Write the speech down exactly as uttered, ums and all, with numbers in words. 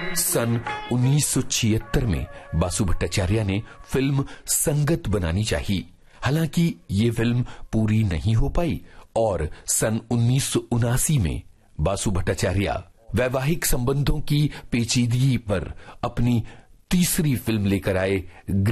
सन उन्नीस सौ छिहत्तर में बासु भट्टाचार्य ने फिल्म संगत बनानी चाहिए। हालांकि ये फिल्म पूरी नहीं हो पाई और सन उन्नीस सौ उनासी में बासु भट्टाचार्य वैवाहिक संबंधों की पेचीदगी पर अपनी तीसरी फिल्म लेकर आए।